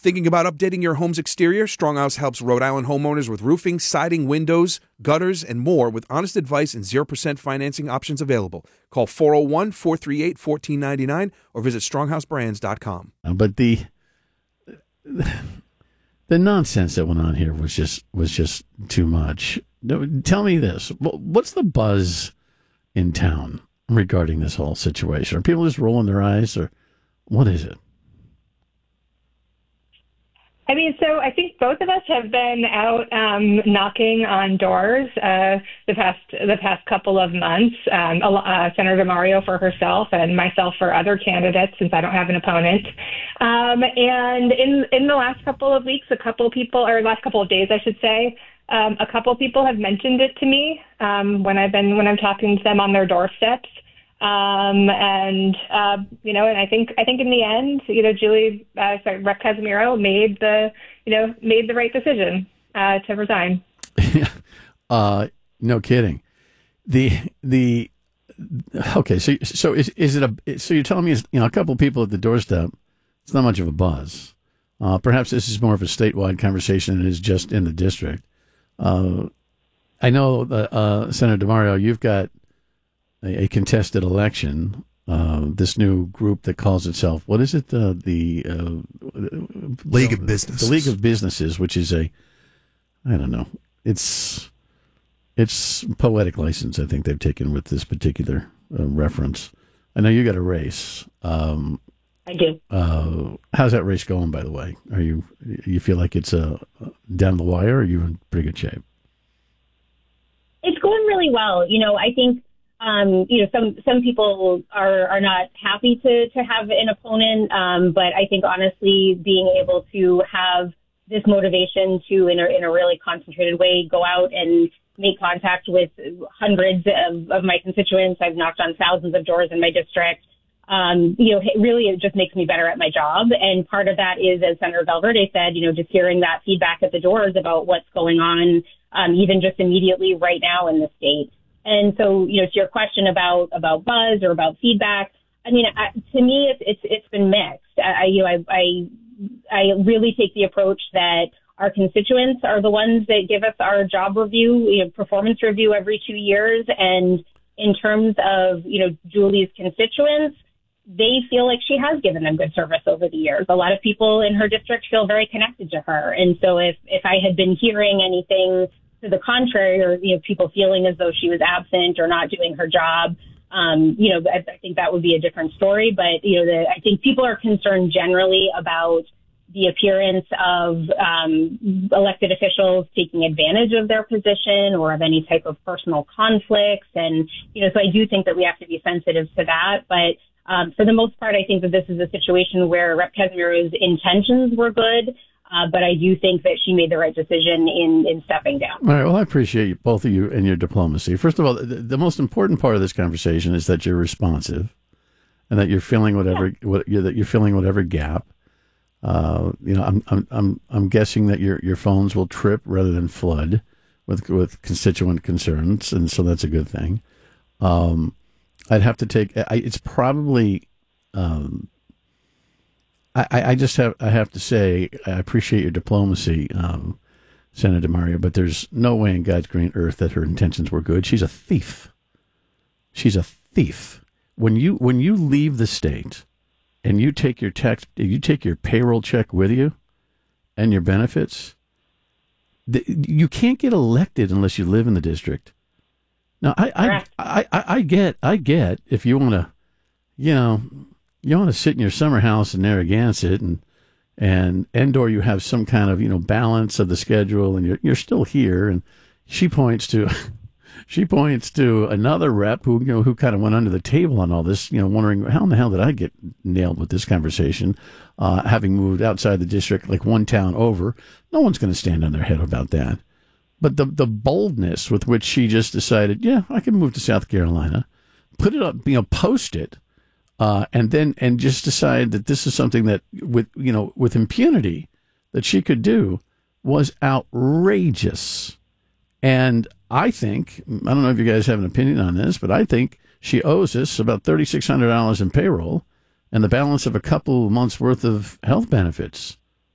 Thinking about updating your home's exterior? Stronghouse helps Rhode Island homeowners with roofing, siding, windows, gutters, and more with honest advice and 0% financing options available. Call 401-438-1499 or visit stronghouseBrands.com. But the nonsense that went on here was just too much. Tell me this. What's the buzz in town regarding this whole situation? Are people just rolling their eyes, or what is it? I mean, so I think both of us have been out knocking on doors the past couple of months. Senator DeMario for herself and myself for other candidates, since I don't have an opponent. And in the last couple of weeks, last couple of days, I should say, a couple people have mentioned it to me when I'm talking to them on their doorsteps. And I think in the end, Rep. Casimiro made the right decision to resign. No kidding. Okay. So is it so you're telling me, a couple of people at the doorstep, it's not much of a buzz. Perhaps this is more of a statewide conversation than it is just in the district. I know, Senator DeMario, you've got a contested election, this new group that calls itself, what is it? The League of Businesses. The League of Businesses, which is I don't know, it's poetic license, I think they've taken with this particular reference. I know you got a race. I do. How's that race going, by the way? You feel like it's down the wire, or are you in pretty good shape? It's going really well. I think some people are not happy to have an opponent, but I think honestly being able to have this motivation to, in a really concentrated way, go out and make contact with hundreds of my constituents. I've knocked on thousands of doors in my district. Really it just makes me better at my job. And part of that is, as Senator Valverde said, just hearing that feedback at the doors about what's going on, even just immediately right now in the state. And so, to your question about buzz or about feedback, I mean, to me, it's been mixed. I really take the approach that our constituents are the ones that give us our job review, performance review every 2 years. And in terms of, Julie's constituents, they feel like she has given them good service over the years. A lot of people in her district feel very connected to her. And so if I had been hearing anything to the contrary, or people feeling as though she was absent or not doing her job, I think that would be a different story. But I think people are concerned generally about the appearance of elected officials taking advantage of their position or of any type of personal conflicts, and so I do think that we have to be sensitive to that. But for the most part, I think that this is a situation where Rep. Casimiro's intentions were good. But I do think that she made the right decision in stepping down. All right. Well, I appreciate both of you and your diplomacy. First of all, the most important part of this conversation is that you're responsive, and that you're filling whatever gap. I'm guessing that your phones will trip rather than flood with constituent concerns, and so that's a good thing. I'd have to take. It's probably. I have to say, I appreciate your diplomacy, Senator DeMario, but there's no way in God's green earth that her intentions were good. She's a thief. She's a thief. When you leave the state and you take your payroll check with you and your benefits, you can't get elected unless you live in the district. Now, I get if you want to, you want to sit in your summer house in Narragansett and or you have some kind of balance of the schedule, and you're still here. And she points to another rep who kind of went under the table on all this, wondering how in the hell did I get nailed with this conversation, having moved outside the district, like one town over. No one's going to stand on their head about that. But the boldness with which she just decided, I can move to South Carolina, put it up, post it. And just decide that this is something that with impunity that she could do was outrageous. And I think, I don't know if you guys have an opinion on this, but I think she owes us about $3,600 in payroll and the balance of a couple months worth of health benefits.